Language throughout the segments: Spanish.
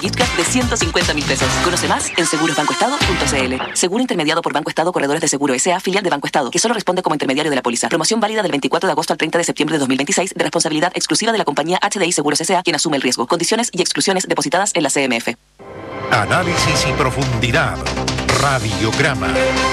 Gift card de 150.000 pesos. Conoce más en segurosbancoestado.cl. Seguro intermediado por Banco Estado Corredores de Seguro S.A., filial de Banco Estado, que solo responde como intermediario de la póliza. Promoción válida del 24 de agosto al 30 de septiembre de 2026, de responsabilidad exclusiva de la compañía HDI Seguros S.A., quien asume el riesgo. Condiciones y exclusiones depositadas en la CMF. Análisis y profundidad. Radiograma.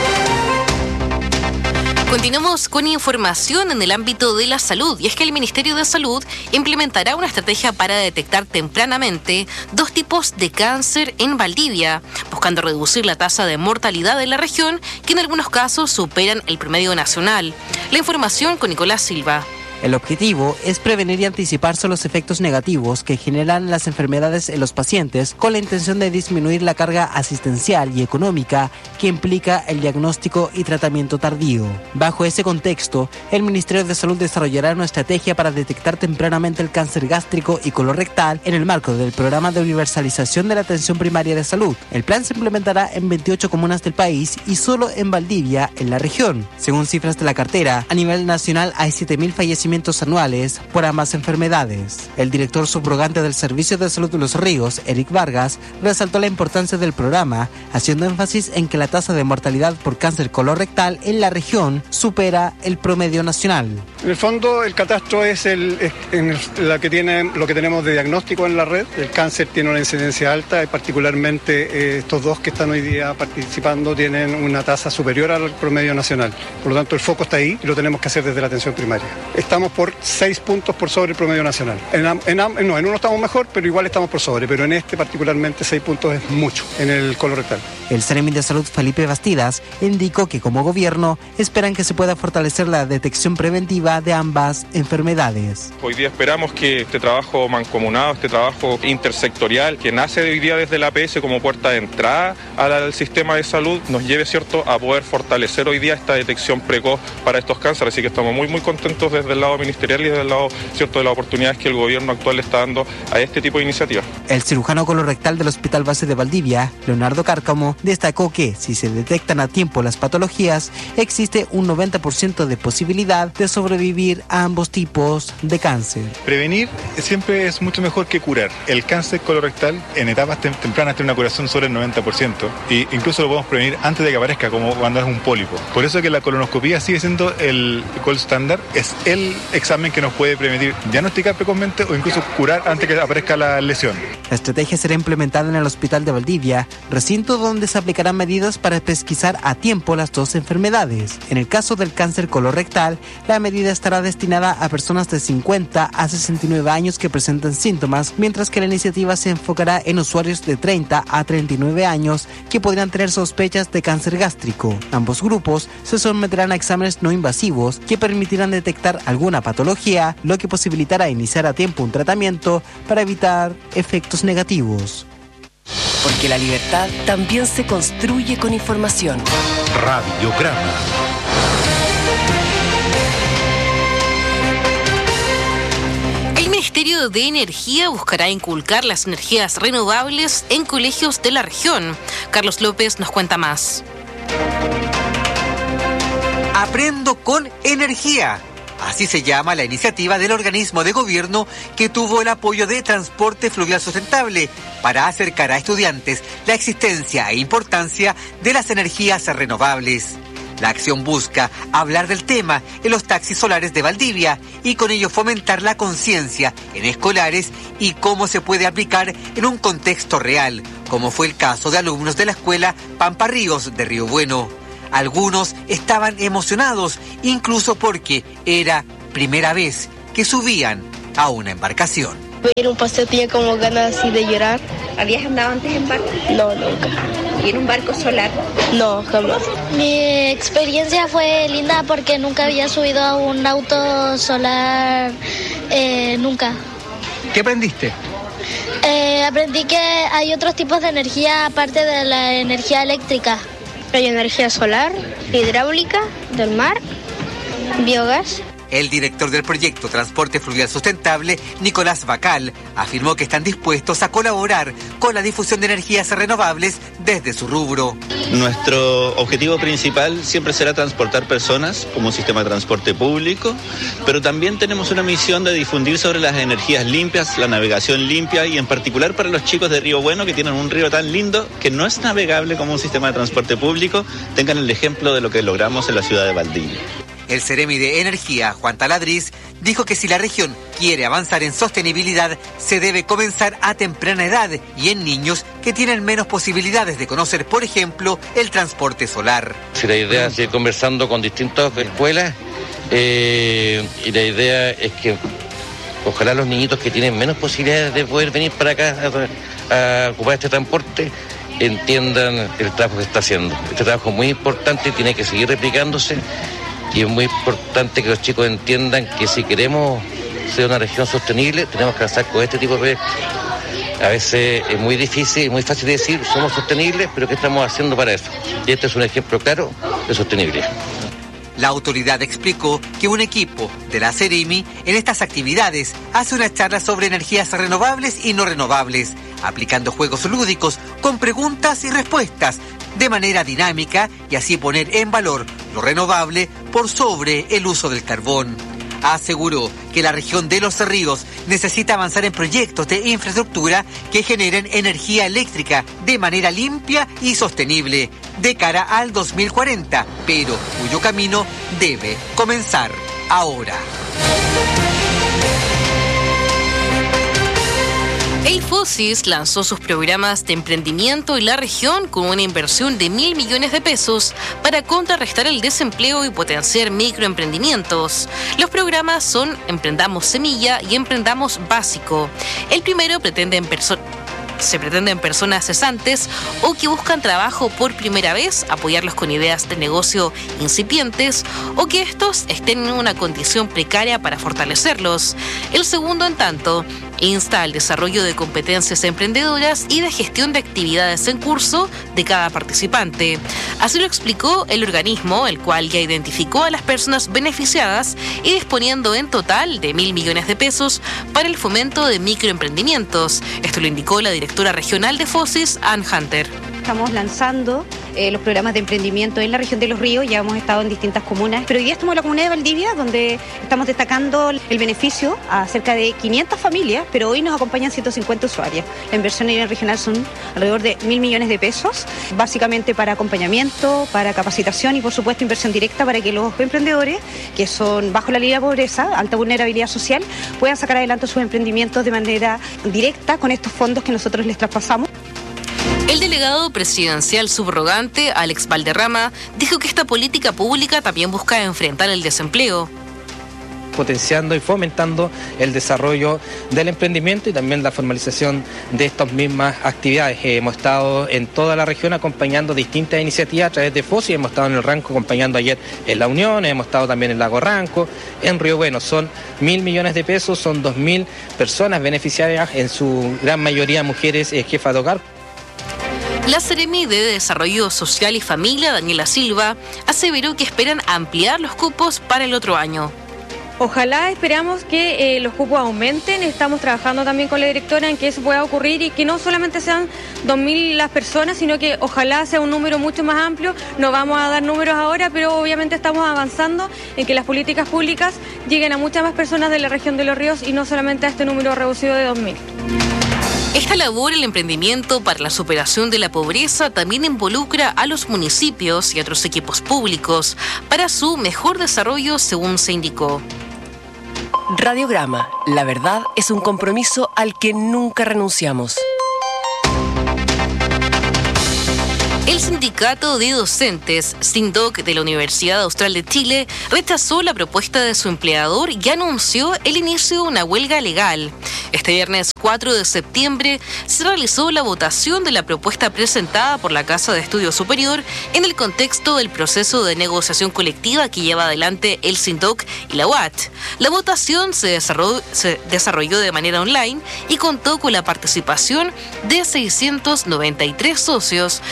Continuamos con información en el ámbito de la salud, y es que el Ministerio de Salud implementará una estrategia para detectar tempranamente 2 tipos de cáncer en Valdivia, buscando reducir la tasa de mortalidad en la región, que en algunos casos superan el promedio nacional. La información con Nicolás Silva. El objetivo es prevenir y anticiparse los efectos negativos que generan las enfermedades en los pacientes, con la intención de disminuir la carga asistencial y económica que implica el diagnóstico y tratamiento tardío. Bajo ese contexto, el Ministerio de Salud desarrollará una estrategia para detectar tempranamente el cáncer gástrico y colorectal en el marco del Programa de Universalización de la Atención Primaria de Salud. El plan se implementará en 28 comunas del país y solo en Valdivia, en la región. Según cifras de la cartera, a nivel nacional hay 7.000 fallecimientos anuales por ambas enfermedades. El director subrogante del Servicio de Salud de Los Ríos, Eric Vargas, resaltó la importancia del programa, haciendo énfasis en que la tasa de mortalidad por cáncer colorectal en la región supera el promedio nacional. En el fondo, el catastro es lo que tenemos de diagnóstico en la red. El cáncer tiene una incidencia alta y particularmente estos 2 que están hoy día participando tienen una tasa superior al promedio nacional. Por lo tanto, el foco está ahí y lo tenemos que hacer desde la atención primaria. Estamos por 6 puntos por sobre el promedio nacional. En uno estamos mejor, pero igual estamos por sobre. Pero en este particularmente 6 puntos es mucho, en el colorectal. El Seremi de Salud, Felipe Bastidas, indicó que como gobierno esperan que se pueda fortalecer la detección preventiva de ambas enfermedades. Hoy día esperamos que este trabajo mancomunado, este trabajo intersectorial, que nace hoy día desde la APS como puerta de entrada al sistema de salud, nos lleve, ¿cierto?, a poder fortalecer hoy día esta detección precoz para estos cánceres. Así que estamos muy contentos desde el lado ministerial y desde el lado, ¿cierto?, de las oportunidades que el gobierno actual le está dando a este tipo de iniciativas. El cirujano colorectal del Hospital Base de Valdivia, Leonardo Cárcamo, destacó que si se detectan a tiempo las patologías, existe un 90% de posibilidad de sobrevivir a ambos tipos de cáncer. Prevenir siempre es mucho mejor que curar. El cáncer colorectal en etapas tempranas tiene una curación sobre el 90% e incluso lo podemos prevenir antes de que aparezca, como cuando es un pólipo. Por eso que la colonoscopía sigue siendo el gold standard, es el examen que nos puede permitir diagnosticar precozmente o incluso curar antes que aparezca la lesión. La estrategia será implementada en el Hospital de Valdivia, recinto donde se aplicarán medidas para pesquisar a tiempo las 2 enfermedades. En el caso del cáncer colorectal, la medida estará destinada a personas de 50 a 69 años que presentan síntomas, mientras que la iniciativa se enfocará en usuarios de 30 a 39 años que podrían tener sospechas de cáncer gástrico. Ambos grupos se someterán a exámenes no invasivos que permitirán detectar alguna patología, lo que posibilitará iniciar a tiempo un tratamiento para evitar efectos negativos. Porque la libertad también se construye con información. Radiograma. El Ministerio de Energía buscará inculcar las energías renovables en colegios de la región. Carlos López nos cuenta más. Aprendo con energía. Así se llama la iniciativa del organismo de gobierno que tuvo el apoyo de Transporte Fluvial Sustentable para acercar a estudiantes la existencia e importancia de las energías renovables. La acción busca hablar del tema en los taxis solares de Valdivia y con ello fomentar la conciencia en escolares y cómo se puede aplicar en un contexto real, como fue el caso de alumnos de la escuela Pampa Ríos de Río Bueno. Algunos estaban emocionados, incluso porque era primera vez que subían a una embarcación. En un paseo tenía como ganas así de llorar. ¿Habías andado antes en barco? No, nunca. ¿Y en un barco solar? No, jamás. Mi experiencia fue linda porque nunca había subido a un auto solar, nunca. ¿Qué aprendiste? Aprendí que hay otros tipos de energía aparte de la energía eléctrica. Hay energía solar, hidráulica, del mar, biogás. El director del proyecto Transporte Fluvial Sustentable, Nicolás Bacal, afirmó que están dispuestos a colaborar con la difusión de energías renovables desde su rubro. Nuestro objetivo principal siempre será transportar personas como un sistema de transporte público, pero también tenemos una misión de difundir sobre las energías limpias, la navegación limpia y en particular para los chicos de Río Bueno que tienen un río tan lindo que no es navegable como un sistema de transporte público, tengan el ejemplo de lo que logramos en la ciudad de Valdivia. El Seremi de Energía, Juan Taladriz, dijo que si la región quiere avanzar en sostenibilidad, se debe comenzar a temprana edad y en niños que tienen menos posibilidades de conocer, por ejemplo, el transporte solar. Si la idea es ir conversando con distintas escuelas y la idea es que ojalá los niñitos que tienen menos posibilidades de poder venir para acá a ocupar este transporte entiendan el trabajo que está haciendo. Este trabajo es muy importante y tiene que seguir replicándose. Y es muy importante que los chicos entiendan que si queremos ser una región sostenible, tenemos que avanzar con este tipo de proyectos. A veces es muy difícil y muy fácil de decir, somos sostenibles, pero ¿qué estamos haciendo para eso? Y este es un ejemplo claro de sostenibilidad. La autoridad explicó que un equipo de la Seremi en estas actividades hace una charla sobre energías renovables y no renovables, aplicando juegos lúdicos con preguntas y respuestas de manera dinámica y así poner en valor lo renovable por sobre el uso del carbón. Aseguró que la región de Los Ríos necesita avanzar en proyectos de infraestructura que generen energía eléctrica de manera limpia y sostenible de cara al 2040, pero cuyo camino debe comenzar ahora. El FOSIS lanzó sus programas de emprendimiento en la región con una inversión de 1.000 millones de pesos para contrarrestar el desempleo y potenciar microemprendimientos. Los programas son Emprendamos Semilla y Emprendamos Básico. El primero se pretenden personas cesantes o que buscan trabajo por primera vez, apoyarlos con ideas de negocio incipientes o que estos estén en una condición precaria para fortalecerlos. El segundo, en tanto, insta al desarrollo de competencias emprendedoras y de gestión de actividades en curso de cada participante. Así lo explicó el organismo, el cual ya identificó a las personas beneficiadas y disponiendo en total de 1.000 millones de pesos para el fomento de microemprendimientos. Esto lo indicó la directora regional de FOSIS, Ann Hunter. Estamos lanzando los programas de emprendimiento en la región de Los Ríos, ya hemos estado en distintas comunas, pero hoy día estamos en la comunidad de Valdivia, donde estamos destacando el beneficio a cerca de 500 familias, pero hoy nos acompañan 150 usuarias. La inversión a nivel regional son alrededor de 1.000 millones de pesos, básicamente para acompañamiento, para capacitación y por supuesto inversión directa para que los emprendedores, que son bajo la línea de pobreza, alta vulnerabilidad social, puedan sacar adelante sus emprendimientos de manera directa con estos fondos que nosotros les traspasamos. El delegado presidencial subrogante, Alex Valderrama, dijo que esta política pública también busca enfrentar el desempleo, potenciando y fomentando el desarrollo del emprendimiento y también la formalización de estas mismas actividades. Hemos estado en toda la región acompañando distintas iniciativas a través de FOSI, hemos estado en el Ranco acompañando ayer en La Unión, hemos estado también en Lago Ranco, en Río Bueno. Son 1.000 millones de pesos, son 2.000 personas beneficiarias, en su gran mayoría mujeres jefas de hogar. La Seremi de Desarrollo Social y Familia, Daniela Silva, aseveró que esperan ampliar los cupos para el otro año. Ojalá esperamos que los cupos aumenten, estamos trabajando también con la directora en que eso pueda ocurrir y que no solamente sean 2.000 las personas, sino que ojalá sea un número mucho más amplio. No vamos a dar números ahora, pero obviamente estamos avanzando en que las políticas públicas lleguen a muchas más personas de la región de Los Ríos y no solamente a este número reducido de 2.000. Esta labor, el emprendimiento para la superación de la pobreza, también involucra a los municipios y a otros equipos públicos para su mejor desarrollo, según se indicó. Radiograma, la verdad es un compromiso al que nunca renunciamos. El sindicato de docentes, SINDOC, de la Universidad Austral de Chile, rechazó la propuesta de su empleador y anunció el inicio de una huelga legal. Este viernes 4 de septiembre se realizó la votación de la propuesta presentada por la Casa de Estudio Superior en el contexto del proceso de negociación colectiva que lleva adelante el SINDOC y la UAT. La votación se desarrolló de manera online y contó con la participación de 693 socios de las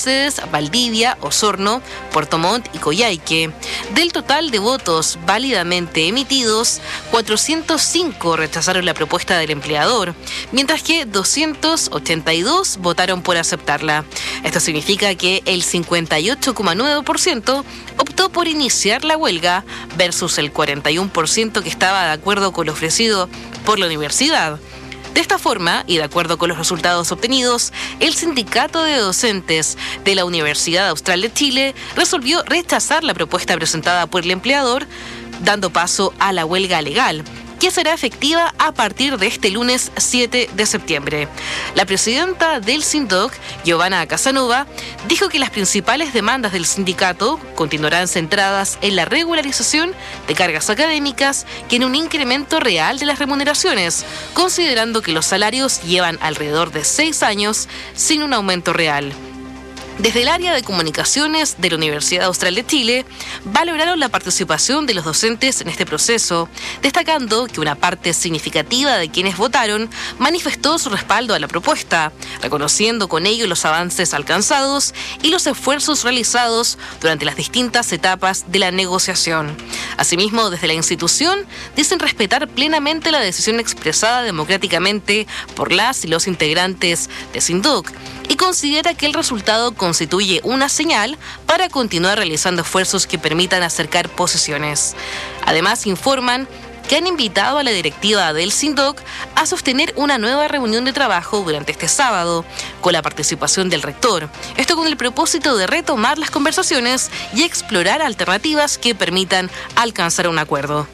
Mercedes, Valdivia, Osorno, Puerto Montt y Coyhaique. Del total de votos válidamente emitidos, 405 rechazaron la propuesta del empleador, mientras que 282 votaron por aceptarla. Esto significa que el 58,9% optó por iniciar la huelga versus el 41% que estaba de acuerdo con lo ofrecido por la universidad. De esta forma, y de acuerdo con los resultados obtenidos, el Sindicato de Docentes de la Universidad Austral de Chile resolvió rechazar la propuesta presentada por el empleador, dando paso a la huelga legal, que será efectiva a partir de este lunes 7 de septiembre. La presidenta del SINDOC, Giovanna Casanova, dijo que las principales demandas del sindicato continuarán centradas en la regularización de cargas académicas que en un incremento real de las remuneraciones, considerando que los salarios llevan alrededor de 6 años sin un aumento real. Desde el área de comunicaciones de la Universidad Austral de Chile, valoraron la participación de los docentes en este proceso, destacando que una parte significativa de quienes votaron manifestó su respaldo a la propuesta, reconociendo con ello los avances alcanzados y los esfuerzos realizados durante las distintas etapas de la negociación. Asimismo, desde la institución, dicen respetar plenamente la decisión expresada democráticamente por las y los integrantes de SINDOC, y considera que el resultado constituye una señal para continuar realizando esfuerzos que permitan acercar posiciones. Además, informan que han invitado a la directiva del SINDOC a sostener una nueva reunión de trabajo durante este sábado, con la participación del rector. Esto con el propósito de retomar las conversaciones y explorar alternativas que permitan alcanzar un acuerdo.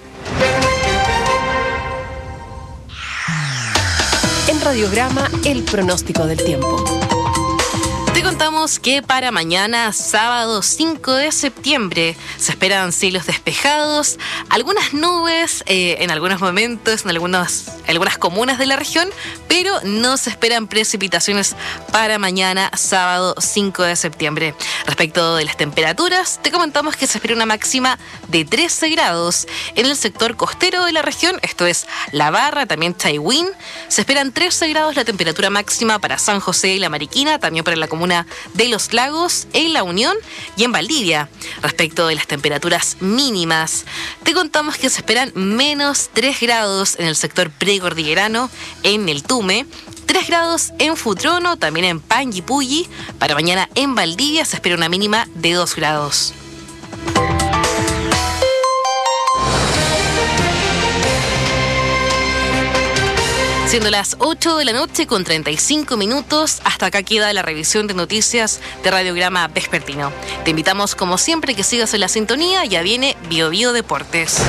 En Radiograma, el pronóstico del tiempo. Te contamos que para mañana, sábado 5 de septiembre, se esperan cielos despejados, algunas nubes en algunos momentos, en algunas comunas de la región, pero no se esperan precipitaciones para mañana, sábado 5 de septiembre. Respecto de las temperaturas, te comentamos que se espera una máxima de 13 grados en el sector costero de la región, esto es La Barra, también Chaihuín. Se esperan 13 grados la temperatura máxima para San José y La Mariquina, también para la comuna de Los Lagos, en La Unión y en Valdivia. Respecto de las temperaturas mínimas, te contamos que se esperan menos 3 grados en el sector precordillerano, en el Tume, 3 grados en Futrono, también en Panguipulli. Para mañana en Valdivia se espera una mínima de 2 grados. Siendo las 8 de la noche con 35 minutos, hasta acá queda la revisión de noticias de Radiograma Vespertino. Te invitamos, como siempre, que sigas en la sintonía. Ya viene Bio Bio Deportes.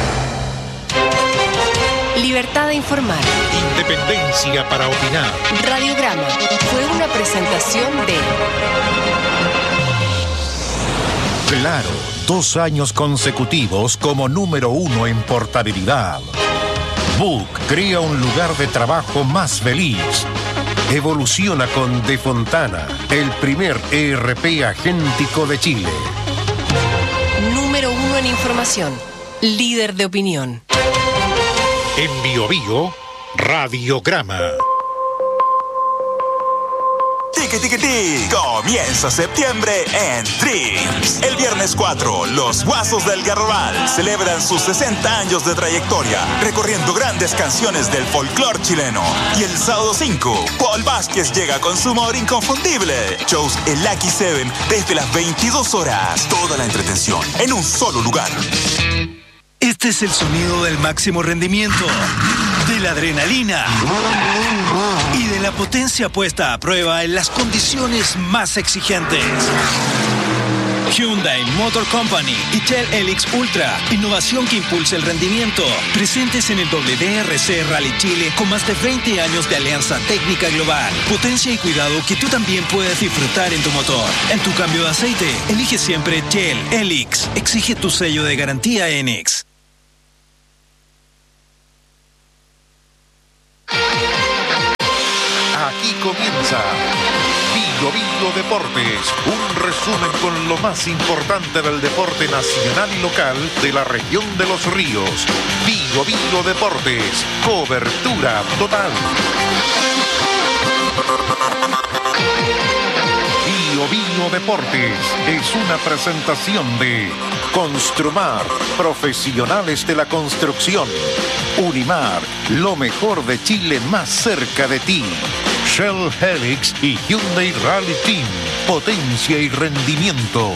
Libertad de informar. Independencia para opinar. Radiograma fue una presentación de... Claro, 2 años consecutivos como número 1 en portabilidad. Book crea un lugar de trabajo más feliz. Evoluciona con De Fontana, el primer ERP agéntico de Chile. Número 1 en información. Líder de opinión. En Bio Bio, Radiograma. Tiki. Comienza septiembre en Dreams. El viernes 4, los Guasos del Garrobal celebran sus 60 años de trayectoria, recorriendo grandes canciones del folclore chileno. Y el sábado 5, Paul Vázquez llega con su humor inconfundible. Shows en Lucky 7 desde las 22 horas. Toda la entretención en un solo lugar. Este es el sonido del máximo rendimiento, de la adrenalina y de la potencia puesta a prueba en las condiciones más exigentes. Hyundai Motor Company y Shell Helix Ultra, innovación que impulsa el rendimiento. Presentes en el WRC Rally Chile con más de 20 años de alianza técnica global. Potencia y cuidado que tú también puedes disfrutar en tu motor. En tu cambio de aceite, elige siempre Shell Helix. Exige tu sello de garantía ENEX. Aquí comienza Bio Bio Deportes, un resumen con lo más importante del deporte nacional y local de la región de los ríos. Bio Bio Deportes, cobertura total. Bio Bio Deportes es una presentación de Construmar, profesionales de la construcción. Unimar, lo mejor de Chile más cerca de ti. Shell Helix y Hyundai Rally Team, potencia y rendimiento.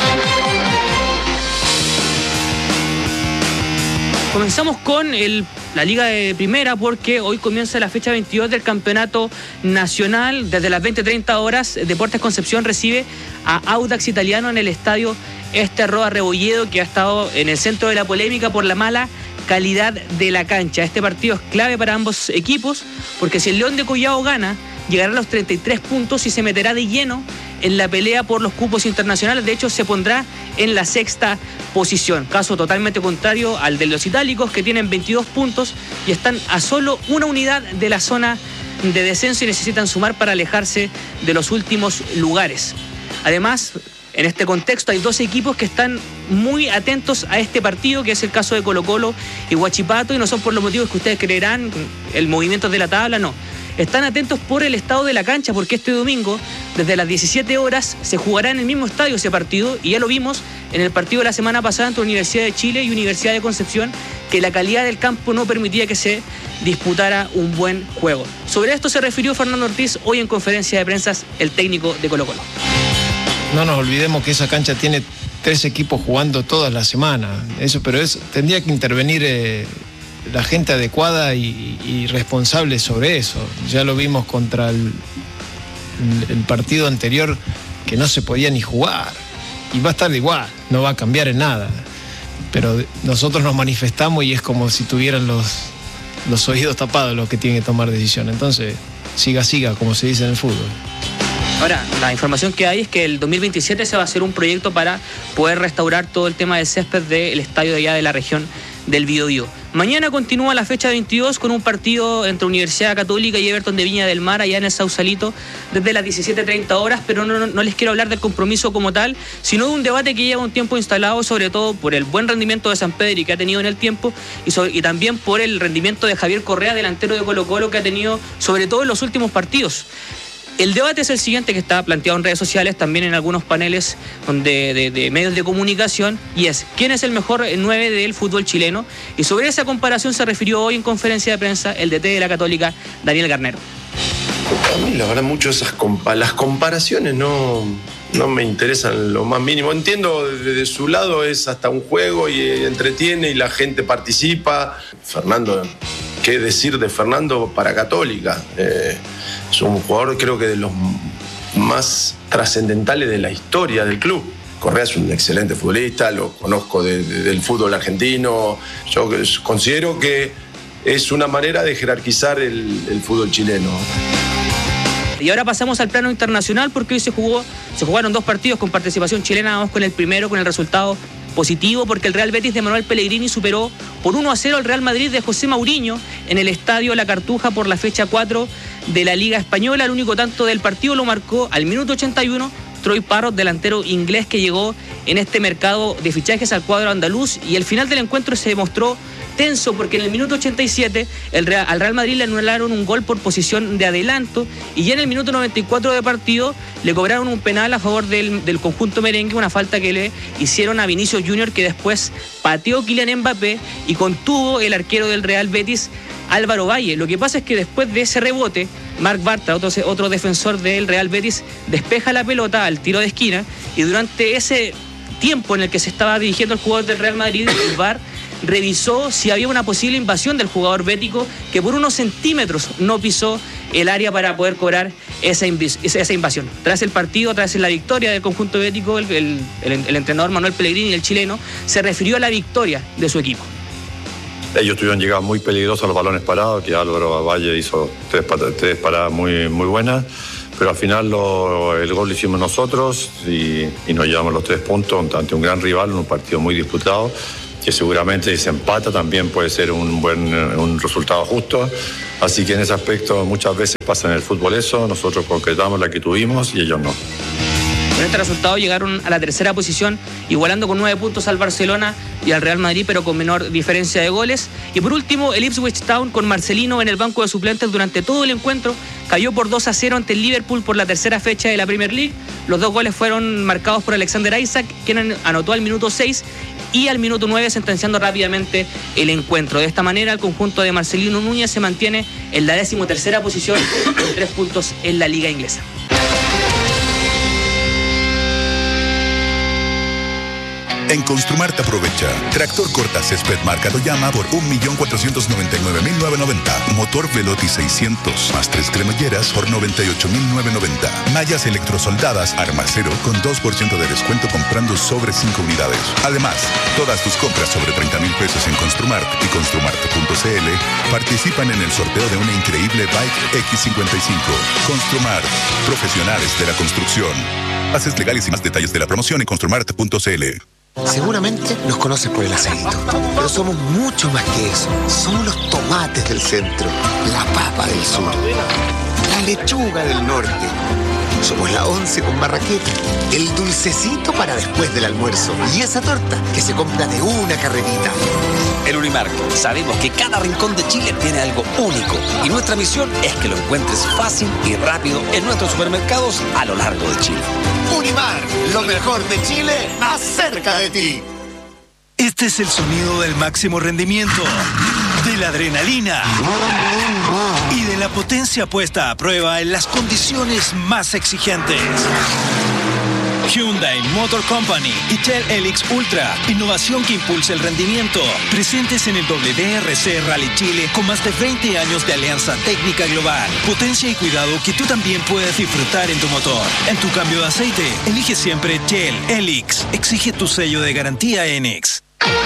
Comenzamos con la Liga de Primera porque hoy comienza la fecha 22 del Campeonato Nacional. Desde las 20:30 horas, Deportes Concepción recibe a Audax Italiano en el estadio Roa Rebolledo, que ha estado en el centro de la polémica por la mala calidad de la cancha. Este partido es clave para ambos equipos porque si el León de Collao gana, llegará a los 33 puntos y se meterá de lleno en la pelea por los cupos internacionales. De hecho, se pondrá en la 6ª posición. Caso totalmente contrario al de los itálicos, que tienen 22 puntos y están a solo una unidad de la zona de descenso y necesitan sumar para alejarse de los últimos lugares. Además, en este contexto hay 2 equipos que están muy atentos a este partido, que es el caso de Colo-Colo y Huachipato, y no son por los motivos que ustedes creerán, el movimiento de la tabla, no. Están atentos por el estado de la cancha, porque este domingo, desde las 17 horas, se jugará en el mismo estadio ese partido, y ya lo vimos en el partido de la semana pasada entre Universidad de Chile y Universidad de Concepción, que la calidad del campo no permitía que se disputara un buen juego. Sobre esto se refirió Fernando Ortiz hoy en conferencia de prensa, el técnico de Colo-Colo. No nos olvidemos que esa cancha tiene 3 equipos jugando toda la semana, tendría que intervenir la gente adecuada y responsable sobre eso. Ya lo vimos contra el partido anterior, que no se podía ni jugar, y va a estar igual, no va a cambiar en nada, pero nosotros nos manifestamos y es como si tuvieran los oídos tapados los que tienen que tomar decisiones. Entonces, siga, como se dice en el fútbol. Ahora, la información que hay es que el 2027 se va a hacer un proyecto para poder restaurar todo el tema del césped del estadio de allá de la región del Biobío. Mañana continúa la fecha 22 con un partido entre Universidad Católica y Everton de Viña del Mar, allá en el Sausalito, desde las 17:30 horas, pero no les quiero hablar del compromiso como tal, sino de un debate que lleva un tiempo instalado, sobre todo por el buen rendimiento de San Pedro que ha tenido en el tiempo, y también por el rendimiento de Javier Correa, delantero de Colo-Colo, que ha tenido sobre todo en los últimos partidos. El debate es el siguiente, que está planteado en redes sociales, también en algunos paneles de medios de comunicación, y es: ¿quién es el mejor 9 del fútbol chileno? Y sobre esa comparación se refirió hoy en conferencia de prensa el DT de la Católica, Daniel Garnero. A mí la verdad mucho las comparaciones no me interesan lo más mínimo. Entiendo desde su lado es hasta un juego y entretiene y la gente participa. Fernando, ¿qué decir de Fernando para Católica? Es un jugador, creo que de los más trascendentales de la historia del club. Correa es un excelente futbolista, lo conozco del fútbol argentino. Yo considero que es una manera de jerarquizar el fútbol chileno. Y ahora pasamos al plano internacional, porque hoy se jugaron 2 partidos con participación chilena. Vamos con el primero, con el resultado positivo, porque el Real Betis de Manuel Pellegrini superó por 1-0 al Real Madrid de José Mourinho en el estadio La Cartuja por la fecha 4 de la Liga Española. El único tanto del partido lo marcó al minuto 81 Troy Parrott, delantero inglés que llegó en este mercado de fichajes al cuadro andaluz, y el final del encuentro se mostró tenso porque en el minuto 87 al Real Madrid le anularon un gol por posición de adelanto, y ya en el minuto 94 de partido le cobraron un penal a favor del conjunto merengue, una falta que le hicieron a Vinicius Junior, que después pateó Kylian Mbappé y contuvo el arquero del Real Betis, Álvaro Valle. Lo que pasa es que después de ese rebote, Marc Bartra, otro defensor del Real Betis, despeja la pelota al tiro de esquina, y durante ese tiempo en el que se estaba dirigiendo el jugador del Real Madrid, el VAR revisó si había una posible invasión del jugador bético, que por unos centímetros no pisó el área para poder cobrar esa invasión. Tras el partido, tras la victoria del conjunto bético, el entrenador Manuel Pellegrini, el chileno, se refirió a la victoria de su equipo. Ellos tuvieron llegadas muy peligrosas a los balones parados, que Álvaro Valle hizo tres paradas muy buenas, pero al final el gol lo hicimos nosotros y nos llevamos los 3 puntos ante un gran rival en un partido muy disputado, que seguramente si se empata también puede ser un resultado justo. Así que en ese aspecto muchas veces pasa en el fútbol eso, nosotros concretamos la que tuvimos y ellos no. Con este resultado llegaron a la 3ª posición, igualando con 9 puntos al Barcelona y al Real Madrid, pero con menor diferencia de goles. Y por último, el Ipswich Town, con Marcelino en el banco de suplentes durante todo el encuentro, cayó por 2-0 ante el Liverpool por la 3ª fecha de la Premier League. Los 2 goles fueron marcados por Alexander Isaac, quien anotó al minuto 6 y al minuto 9, sentenciando rápidamente el encuentro. De esta manera, el conjunto de Marcelino Núñez se mantiene en la 13ª posición con 3 puntos en la liga inglesa. En Construmart aprovecha. Tractor corta césped marca Toyama por 1.499.990. Motor Velotti 600 más 3 cremalleras por 98.990. Mallas electrosoldadas Armacero con 2% de descuento comprando sobre 5 unidades. Además, todas tus compras sobre 30,000 pesos en Construmart y Construmart.cl participan en el sorteo de una increíble Bike X55. Construmart, profesionales de la construcción. Bases legales y más detalles de la promoción en Construmart.cl. Seguramente nos conoces por el aceito, pero somos mucho más que eso. Somos los tomates del centro, la papa del sur, la lechuga del norte. Somos la once con marraqueta, el dulcecito para después del almuerzo y esa torta que se compra de una carrerita. En Unimark sabemos que cada rincón de Chile tiene algo único y nuestra misión es que lo encuentres fácil y rápido en nuestros supermercados a lo largo de Chile. Unimark, lo mejor de Chile, más cerca de ti. Este es el sonido del máximo rendimiento, de la adrenalina y de la potencia puesta a prueba en las condiciones más exigentes. Hyundai Motor Company y Shell Helix Ultra, innovación que impulsa el rendimiento. Presentes en el WRC Rally Chile con más de 20 años de alianza técnica global. Potencia y cuidado que tú también puedes disfrutar en tu motor. En tu cambio de aceite, elige siempre Shell Helix. Exige tu sello de garantía ENEX.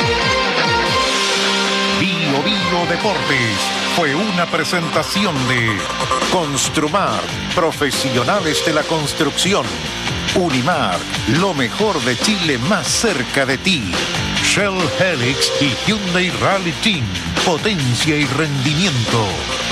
Bio Deportes fue una presentación de Construmart, profesionales de la construcción. Unimark, lo mejor de Chile más cerca de ti. Shell Helix y Hyundai Rally Team, potencia y rendimiento.